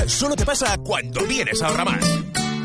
Solo te pasa cuando vienes a Ahorra Más.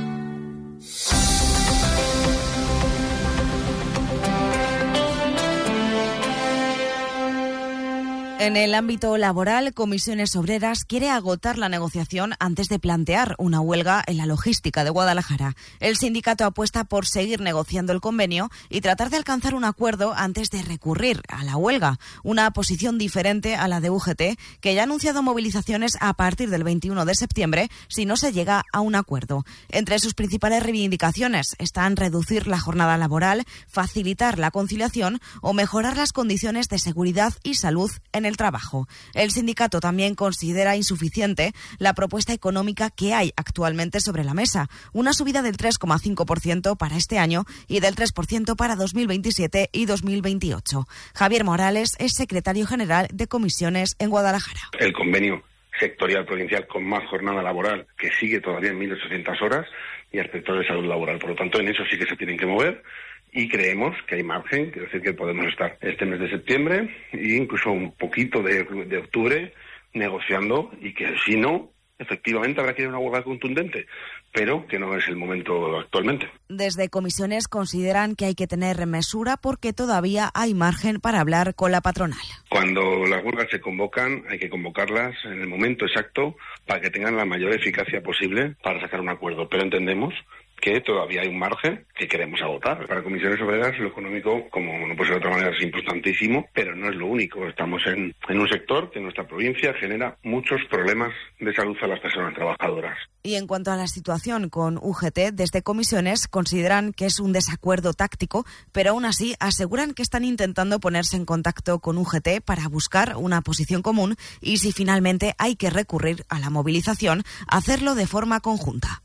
En el ámbito laboral, Comisiones Obreras quiere agotar la negociación antes de plantear una huelga en la logística de Guadalajara. El sindicato apuesta por seguir negociando el convenio y tratar de alcanzar un acuerdo antes de recurrir a la huelga, una posición diferente a la de UGT, que ya ha anunciado movilizaciones a partir del 21 de septiembre si no se llega a un acuerdo. Entre sus principales reivindicaciones están reducir la jornada laboral, facilitar la conciliación o mejorar las condiciones de seguridad y salud en el trabajo. El sindicato también considera insuficiente la propuesta económica que hay actualmente sobre la mesa, una subida del 3,5% para este año y del 3% para 2027 y 2028. Javier Morales es secretario general de Comisiones en Guadalajara. El convenio sectorial provincial con más jornada laboral, que sigue todavía en 1.800 horas, y aspectos de salud laboral. Por lo tanto, en eso sí que se tienen que mover. Y creemos que hay margen, quiero decir que podemos estar este mes de septiembre e incluso un poquito de octubre negociando, y que si no, efectivamente habrá que ir a una huelga contundente, pero que no es el momento actualmente. Desde Comisiones consideran que hay que tener mesura porque todavía hay margen para hablar con la patronal. Cuando las huelgas se convocan, hay que convocarlas en el momento exacto para que tengan la mayor eficacia posible para sacar un acuerdo, pero entendemos que todavía hay un margen que queremos agotar. Para Comisiones Obreras lo económico, como no puede ser de otra manera, es importantísimo, pero no es lo único. Estamos en un sector que en nuestra provincia genera muchos problemas de salud a las personas trabajadoras. Y en cuanto a la situación con UGT, desde Comisiones consideran que es un desacuerdo táctico, pero aún así aseguran que están intentando ponerse en contacto con UGT para buscar una posición común y si finalmente hay que recurrir a la movilización, hacerlo de forma conjunta.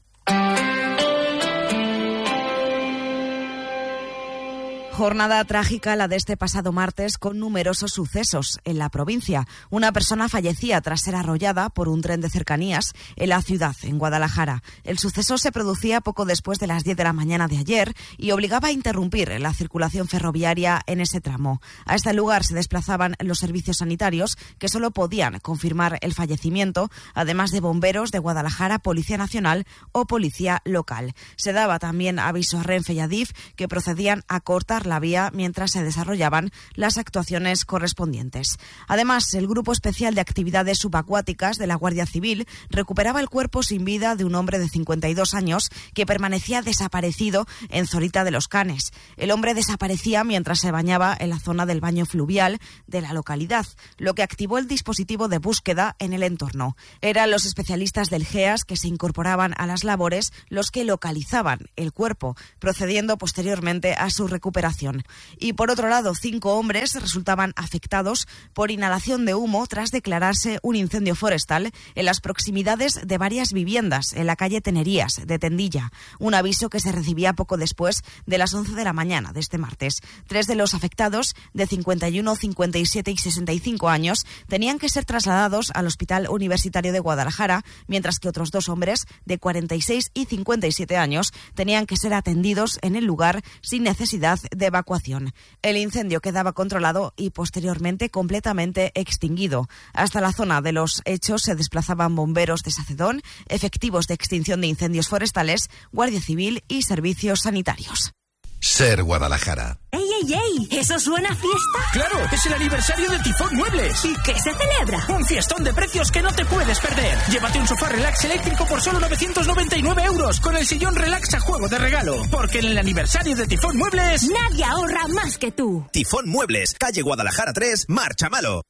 Jornada trágica la de este pasado martes con numerosos sucesos en la provincia. Una persona fallecía tras ser arrollada por un tren de cercanías en la ciudad, en Guadalajara. El suceso se producía poco después de las 10 de la mañana de ayer y obligaba a interrumpir la circulación ferroviaria en ese tramo. A este lugar se desplazaban los servicios sanitarios que solo podían confirmar el fallecimiento, además de bomberos de Guadalajara, Policía Nacional o Policía Local. Se daba también aviso a Renfe y Adif que procedían a cortar la vía mientras se desarrollaban las actuaciones correspondientes. Además, el Grupo Especial de Actividades Subacuáticas de la Guardia Civil recuperaba el cuerpo sin vida de un hombre de 52 años que permanecía desaparecido en Zorita de los Canes. El hombre desaparecía mientras se bañaba en la zona del baño fluvial de la localidad, lo que activó el dispositivo de búsqueda en el entorno. Eran los especialistas del GEAS que se incorporaban a las labores los que localizaban el cuerpo, procediendo posteriormente a su recuperación. Y por otro lado, 5 hombres resultaban afectados por inhalación de humo tras declararse un incendio forestal en las proximidades de varias viviendas en la calle Tenerías de Tendilla, un aviso que se recibía poco después de las 11 de la mañana de este martes. 3 de los afectados, de 51, 57 y 65 años, tenían que ser trasladados al Hospital Universitario de Guadalajara, mientras que otros 2 hombres, de 46 y 57 años, tenían que ser atendidos en el lugar sin necesidad de evacuación. El incendio quedaba controlado y posteriormente completamente extinguido. Hasta la zona de los hechos se desplazaban bomberos de Sacedón, efectivos de extinción de incendios forestales, Guardia Civil y servicios sanitarios. Ser Guadalajara. ¡Ey, ey, ey! ¿Eso suena a fiesta? ¡Claro! ¡Es el aniversario de Tifón Muebles! ¿Y qué se celebra? Un fiestón de precios que no te puedes perder. Llévate un sofá relax eléctrico por solo 999 euros con el sillón relax a juego de regalo. Porque en el aniversario de Tifón Muebles... nadie ahorra más que tú. Tifón Muebles, calle Guadalajara 3, Marchamalo.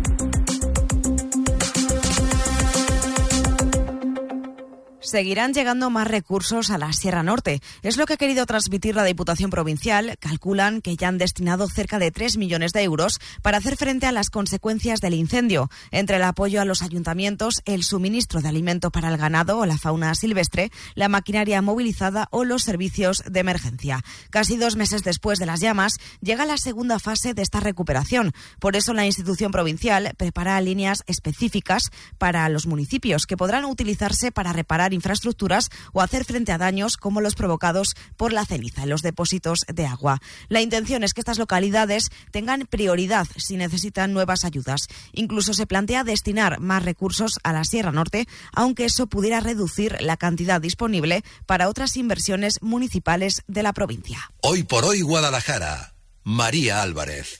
Seguirán llegando más recursos a la Sierra Norte. Es lo que ha querido transmitir la Diputación Provincial. Calculan que ya han destinado cerca de 3 millones de euros para hacer frente a las consecuencias del incendio, entre el apoyo a los ayuntamientos, el suministro de alimento para el ganado o la fauna silvestre, la maquinaria movilizada o los servicios de emergencia. Casi 2 meses después de las llamas, llega la segunda fase de esta recuperación. Por eso la institución provincial prepara líneas específicas para los municipios que podrán utilizarse para reparar infraestructuras o hacer frente a daños como los provocados por la ceniza en los depósitos de agua. La intención es que estas localidades tengan prioridad si necesitan nuevas ayudas. Incluso se plantea destinar más recursos a la Sierra Norte, aunque eso pudiera reducir la cantidad disponible para otras inversiones municipales de la provincia. Hoy por hoy Guadalajara. María Álvarez.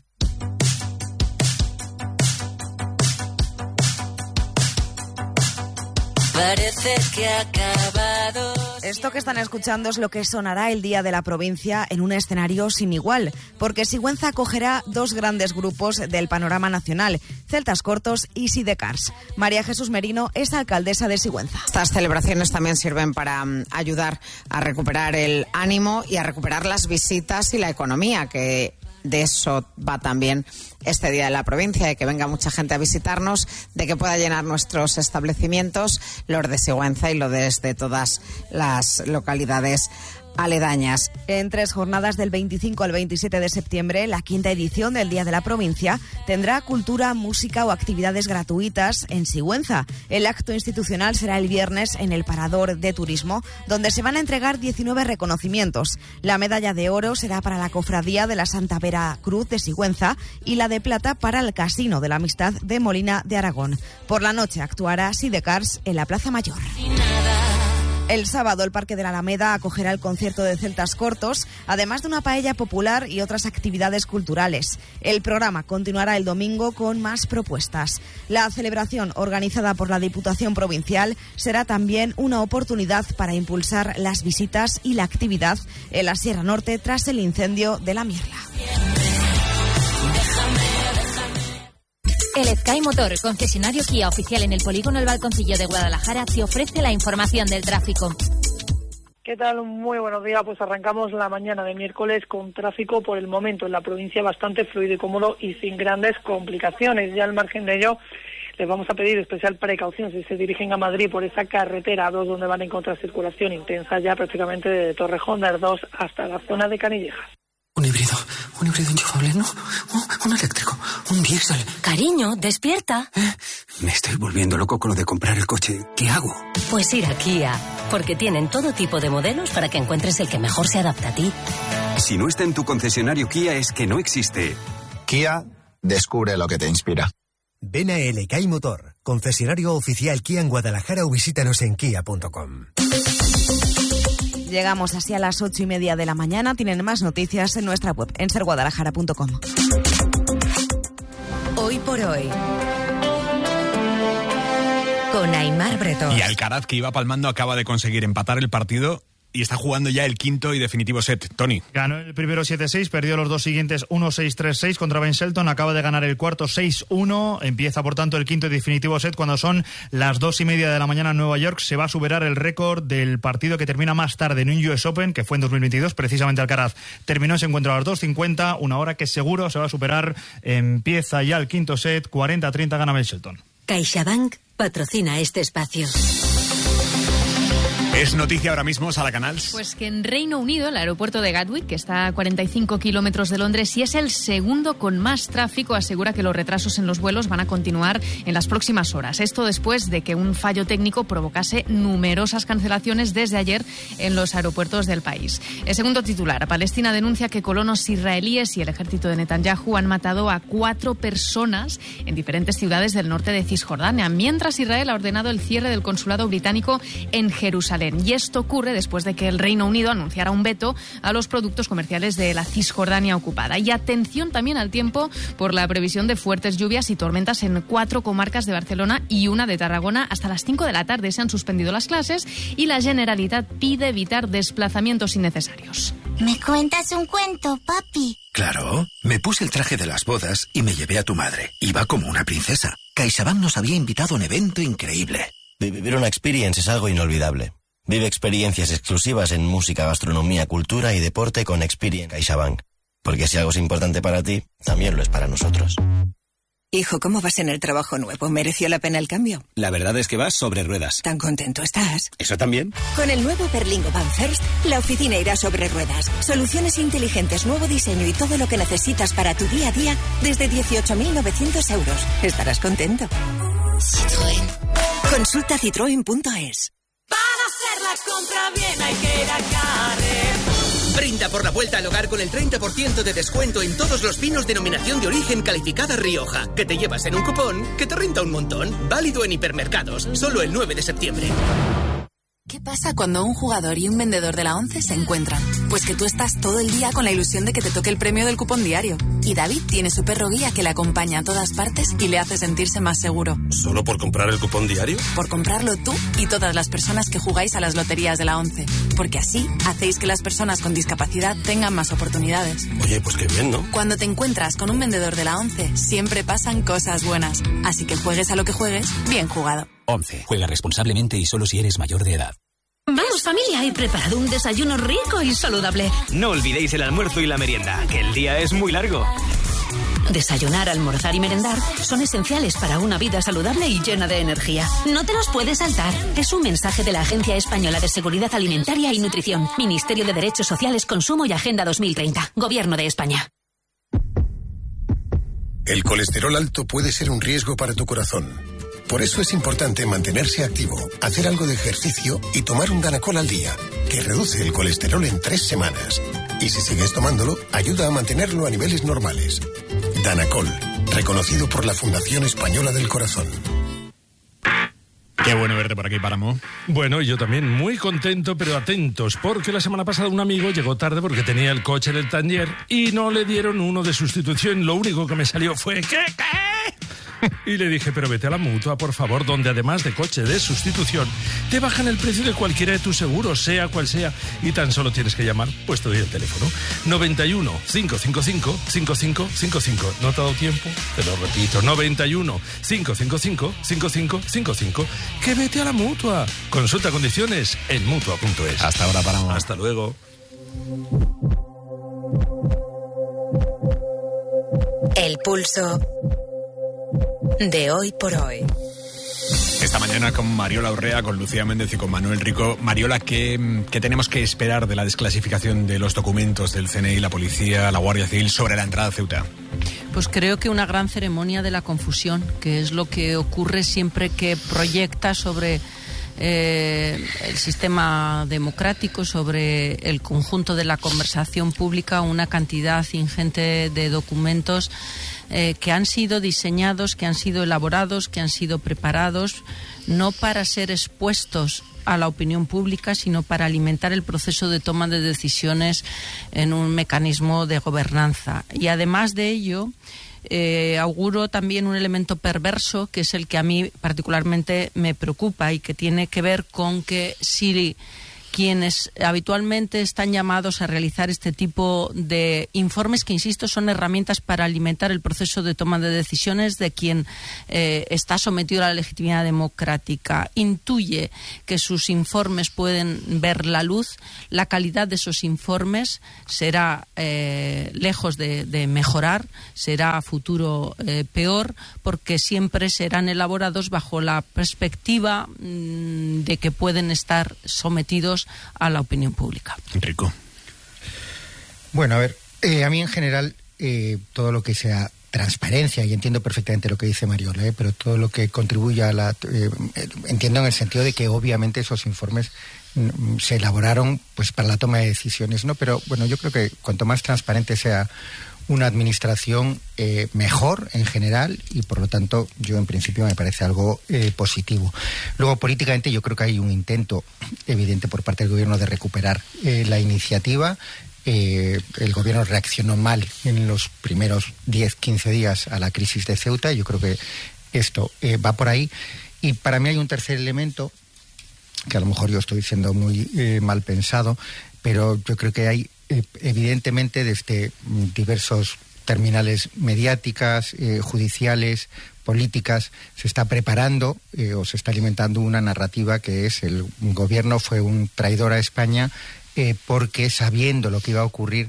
Parece que ha acabado. Esto que están escuchando es lo que sonará el Día de la Provincia en un escenario sin igual, porque Sigüenza acogerá dos grandes grupos del panorama nacional, Celtas Cortos y Sidecars. María Jesús Merino es alcaldesa de Sigüenza. Estas celebraciones también sirven para ayudar a recuperar el ánimo y a recuperar las visitas y la economía, que de eso va también este Día de la Provincia, de que venga mucha gente a visitarnos, de que pueda llenar nuestros establecimientos, los de Sigüenza y los de todas las localidades aledañas. En 3 jornadas del 25 al 27 de septiembre, la 5ª edición del Día de la Provincia tendrá cultura, música o actividades gratuitas en Sigüenza. El acto institucional será el viernes en el Parador de Turismo, donde se van a entregar 19 reconocimientos. La medalla de oro será para la Cofradía de la Santa Vera Cruz de Sigüenza y la de plata para el Casino de la Amistad de Molina de Aragón. Por la noche actuará Sidecars en la Plaza Mayor. El sábado el Parque de la Alameda acogerá el concierto de Celtas Cortos, además de una paella popular y otras actividades culturales. El programa continuará el domingo con más propuestas. La celebración, organizada por la Diputación Provincial, será también una oportunidad para impulsar las visitas y la actividad en la Sierra Norte tras el incendio de la Mierla. El Sky Motor, concesionario Kia oficial en el polígono El Balconcillo de Guadalajara, te ofrece la información del tráfico. ¿Qué tal? Muy buenos días. Pues arrancamos la mañana de miércoles con tráfico por el momento en la provincia bastante fluido y cómodo y sin grandes complicaciones. Ya al margen de ello, les vamos a pedir especial precaución si se dirigen a Madrid por esa carretera 2, donde van a encontrar circulación intensa ya prácticamente de Torrejón de Ardoz hasta la zona de Canillejas. Un híbrido enchufable, ¿no? Un eléctrico, un diésel. Cariño, despierta. Me estoy volviendo loco con lo de comprar el coche. ¿Qué hago? Pues ir a Kia, porque tienen todo tipo de modelos para que encuentres el que mejor se adapta a ti. Si no está en tu concesionario Kia, es que no existe. Kia, descubre lo que te inspira. Ven a LK Motor, concesionario oficial Kia en Guadalajara, o visítanos en kia.com. Llegamos así a las 8:30 de la mañana. Tienen más noticias en nuestra web, en serguadalajara.com. Hoy por hoy, con Aimar Bretón. Y Alcaraz, que iba palmando, acaba de conseguir empatar el partido y está jugando ya el quinto y definitivo set. Tony. Ganó el primero 7-6, perdió los dos siguientes 1-6, 3-6 contra Ben Shelton, acaba de ganar el cuarto 6-1, empieza por tanto el quinto y definitivo set cuando son las 2:30 de la mañana en Nueva York. Se va a superar el récord del partido que termina más tarde en un US Open, que fue en 2022, precisamente Alcaraz terminó ese encuentro a las 2:50, una hora que seguro se va a superar. Empieza ya el quinto set, 40-30 gana Ben Shelton. CaixaBank patrocina este espacio. Es noticia ahora mismo, Sara Canals. Pues que en Reino Unido, el aeropuerto de Gatwick, que está a 45 kilómetros de Londres y es el segundo con más tráfico, asegura que los retrasos en los vuelos van a continuar en las próximas horas. Esto después de que un fallo técnico provocase numerosas cancelaciones desde ayer en los aeropuertos del país. El segundo titular, Palestina denuncia que colonos israelíes y el ejército de Netanyahu han matado a 4 personas en diferentes ciudades del norte de Cisjordania, mientras Israel ha ordenado el cierre del consulado británico en Jerusalén. Y esto ocurre después de que el Reino Unido anunciara un veto a los productos comerciales de la Cisjordania ocupada. Y atención también al tiempo por la previsión de fuertes lluvias y tormentas en 4 comarcas de Barcelona y una de Tarragona hasta las 5 de la tarde. Se han suspendido las clases y la Generalitat pide evitar desplazamientos innecesarios. ¿Me cuentas un cuento, papi? Claro, me puse el traje de las bodas y me llevé a tu madre. Iba como una princesa. CaixaBank nos había invitado a un evento increíble. Vivir una experience es algo inolvidable. Vive experiencias exclusivas en música, gastronomía, cultura y deporte con Experience CaixaBank. Porque si algo es importante para ti, también lo es para nosotros. Hijo, ¿cómo vas en el trabajo nuevo? ¿Mereció la pena el cambio? La verdad es que vas sobre ruedas. ¿Tan contento estás? ¿Eso también? Con el nuevo Berlingo Van First, la oficina irá sobre ruedas. Soluciones inteligentes, nuevo diseño y todo lo que necesitas para tu día a día desde 18.900 euros. Estarás contento. Citroën. Consulta citroen.es. la compra bien hay que ir a Carrefour. Brinda por la vuelta al hogar con el 30% de descuento en todos los vinos denominación de origen calificada Rioja, que te llevas en un cupón que te renta un montón. Válido en hipermercados, solo el 9 de septiembre. ¿Qué pasa cuando un jugador y un vendedor de la ONCE se encuentran? Pues que tú estás todo el día con la ilusión de que te toque el premio del cupón diario. Y David tiene su perro guía que le acompaña a todas partes y le hace sentirse más seguro. ¿Solo por comprar el cupón diario? Por comprarlo tú y todas las personas que jugáis a las loterías de la ONCE. Porque así hacéis que las personas con discapacidad tengan más oportunidades. Oye, pues qué bien, ¿no? Cuando te encuentras con un vendedor de la ONCE, siempre pasan cosas buenas. Así que juegues a lo que juegues, bien jugado. 11. Juega responsablemente y solo si eres mayor de edad. Vamos familia, he preparado un desayuno rico y saludable. No olvidéis el almuerzo y la merienda, que el día es muy largo. Desayunar, almorzar y merendar son esenciales para una vida saludable y llena de energía. No te los puedes saltar. Es un mensaje de la Agencia Española de Seguridad Alimentaria y Nutrición, Ministerio de Derechos Sociales, Consumo y Agenda 2030, Gobierno de España. El colesterol alto puede ser un riesgo para tu corazón. Por eso es importante mantenerse activo, hacer algo de ejercicio y tomar un Danacol al día, que reduce el colesterol en 3 semanas. Y si sigues tomándolo, ayuda a mantenerlo a niveles normales. Danacol, reconocido por la Fundación Española del Corazón. Qué bueno verte por aquí, Páramo. Bueno, yo también muy contento, pero atentos, porque la semana pasada un amigo llegó tarde porque tenía el coche en el taller y no le dieron uno de sustitución. Lo único que me salió fue ¿qué? Y le dije, pero vete a la Mutua, por favor, donde además de coche de sustitución, te bajan el precio de cualquiera de tus seguros, sea cual sea, y tan solo tienes que llamar, pues te doy el teléfono, 91 555 5555. ¿No te ha dado tiempo? Te lo repito, 91 555 5555. Que vete a la Mutua. Consulta condiciones en Mutua.es. Hasta ahora, Páramo. Hasta luego. El pulso de hoy por hoy. Esta mañana con Mariola Urrea, con Lucía Méndez y con Manuel Rico. Mariola, ¿qué tenemos que esperar de la desclasificación de los documentos del CNI, la policía, la Guardia Civil sobre la entrada a Ceuta? Pues creo que una gran ceremonia de la confusión, que es lo que ocurre siempre que proyecta sobre el sistema democrático, sobre el conjunto de la conversación pública, una cantidad ingente de documentos que han sido diseñados, que han sido elaborados, que han sido preparados, no para ser expuestos a la opinión pública, sino para alimentar el proceso de toma de decisiones en un mecanismo de gobernanza. Y además de ello, auguro también un elemento perverso, que es el que a mí particularmente me preocupa y que tiene que ver con que si quienes habitualmente están llamados a realizar este tipo de informes, que insisto, son herramientas para alimentar el proceso de toma de decisiones de quien está sometido a la legitimidad democrática, intuye que sus informes pueden ver la luz, la calidad de esos informes será lejos de mejorar, será a futuro peor, porque siempre serán elaborados bajo la perspectiva de que pueden estar sometidos a la opinión pública. Rico. Bueno, a ver, a mí en general todo lo que sea transparencia, y entiendo perfectamente lo que dice Mariola, pero todo lo que contribuya a la... entiendo en el sentido de que obviamente esos informes se elaboraron pues para la toma de decisiones, ¿no? Pero bueno, yo creo que cuanto más transparente sea una administración, mejor en general, y por lo tanto yo en principio me parece algo positivo. Luego políticamente yo creo que hay un intento evidente por parte del gobierno de recuperar la iniciativa. El gobierno reaccionó mal en los primeros 10-15 días a la crisis de Ceuta, y yo creo que esto va por ahí. Y para mí hay un tercer elemento, que a lo mejor yo estoy siendo muy mal pensado, pero yo creo que hay evidentemente desde diversos terminales mediáticas, judiciales, políticas, se está preparando o se está alimentando una narrativa que es el gobierno fue un traidor a España porque sabiendo lo que iba a ocurrir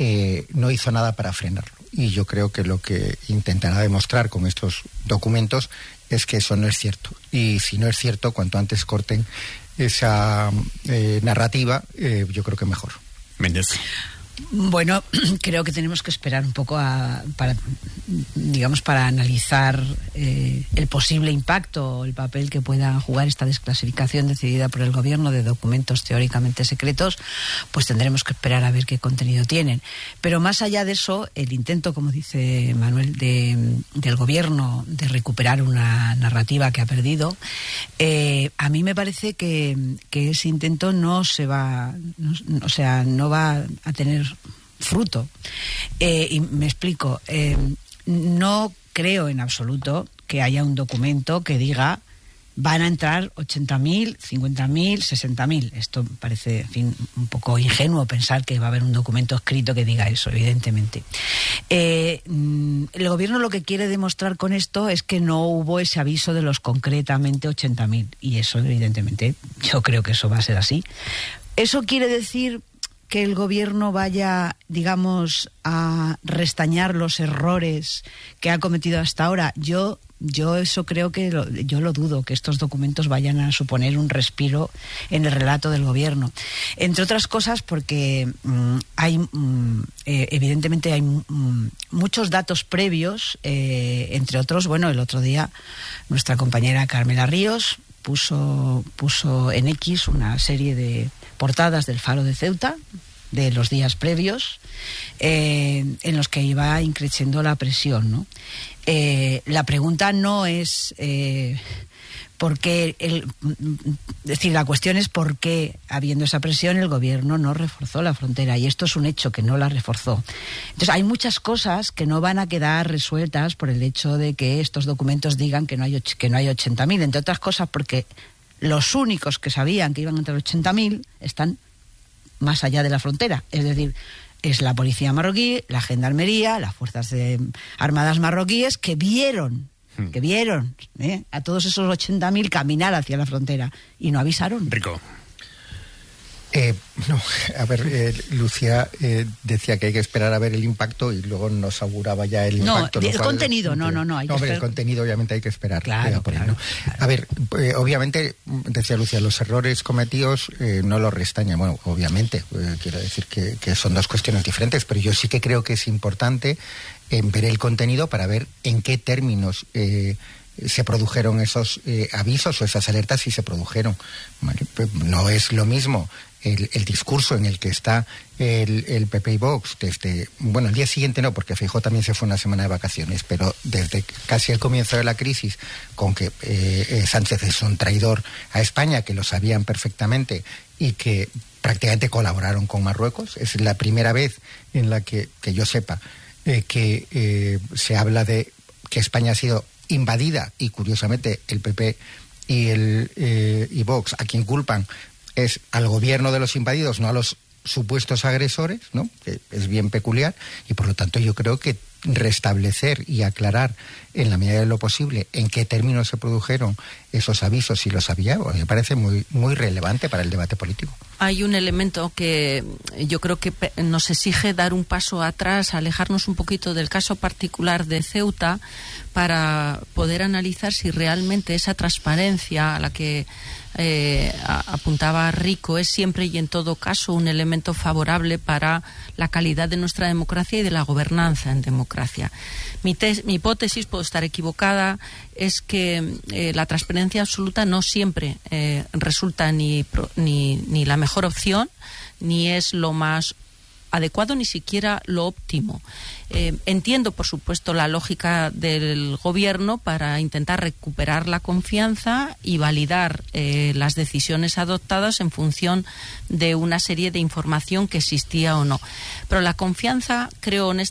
no hizo nada para frenarlo. Y yo creo que lo que intentará demostrar con estos documentos es que eso no es cierto. Y si no es cierto, cuanto antes corten esa narrativa, yo creo que mejor. Méndez. Bueno, creo que tenemos que esperar un poco para analizar el posible impacto, el papel que pueda jugar esta desclasificación decidida por el gobierno de documentos teóricamente secretos. Pues tendremos que esperar a ver qué contenido tienen. Pero más allá de eso, el intento, como dice Manuel, del gobierno de recuperar una narrativa que ha perdido, a mí me parece que ese intento no va a tener fruto. Y me explico. No creo en absoluto que haya un documento que diga van a entrar 80.000, 50.000, 60.000. Esto parece, en fin, un poco ingenuo pensar que va a haber un documento escrito que diga eso, evidentemente. El gobierno lo que quiere demostrar con esto es que no hubo ese aviso de los concretamente 80.000. Y eso, evidentemente, yo creo que eso va a ser así. ¿Eso quiere decir que el gobierno vaya, digamos, a restañar los errores que ha cometido hasta ahora? Yo eso creo que yo lo dudo, que estos documentos vayan a suponer un respiro en el relato del gobierno. Entre otras cosas porque evidentemente hay muchos datos previos, entre otros, bueno, el otro día nuestra compañera Carmela Ríos puso en X una serie de portadas del Faro de Ceuta de los días previos, en los que iba increciendo la presión, ¿no? La pregunta no es por qué, es decir, la cuestión es por qué, habiendo esa presión, el gobierno no reforzó la frontera, y esto es un hecho, que no la reforzó. Entonces hay muchas cosas que no van a quedar resueltas por el hecho de que estos documentos digan que no hay 80.000, entre otras cosas porque los únicos que sabían que iban a entrar 80.000 están más allá de la frontera, es decir, es la policía marroquí, la gendarmería, las fuerzas armadas marroquíes que vieron a todos esos 80.000 caminar hacia la frontera y no avisaron. Rico. No, a ver, Lucía decía que hay que esperar a ver el impacto y luego nos auguraba ya el impacto. No, el contenido, no. El contenido obviamente hay que esperar. Claro. A ver, obviamente, decía Lucía, los errores cometidos no los restañan. Bueno, obviamente, quiero decir que son dos cuestiones diferentes, pero yo sí que creo que es importante ver el contenido para ver en qué términos se produjeron esos avisos o esas alertas, si se produjeron. No es lo mismo el discurso en el que está el PP y Vox desde, bueno, el día siguiente no, porque Feijóo también se fue una semana de vacaciones, pero desde casi el comienzo de la crisis, con que Sánchez es un traidor a España, que lo sabían perfectamente y que prácticamente colaboraron con Marruecos. Es la primera vez en la que yo sepa que se habla de que España ha sido invadida, y curiosamente el PP y Vox a quien culpan es al gobierno de los invadidos, no a los supuestos agresores, ¿no? Que es bien peculiar, y por lo tanto yo creo que restablecer y aclarar en la medida de lo posible en qué términos se produjeron esos avisos, si los había, me parece muy, muy relevante para el debate político. Hay un elemento que yo creo que nos exige dar un paso atrás, alejarnos un poquito del caso particular de Ceuta, para poder analizar si realmente esa transparencia a la que apuntaba Rico es siempre y en todo caso un elemento favorable para la calidad de nuestra democracia y de la gobernanza en democracia. Mi hipótesis, puedo estar equivocada, es que la transparencia absoluta no siempre resulta ni la mejor opción, ni es lo más adecuado, ni siquiera lo óptimo. Entiendo, por supuesto, la lógica del gobierno para intentar recuperar la confianza y validar las decisiones adoptadas en función de una serie de información que existía o no. Pero la confianza, creo honestamente,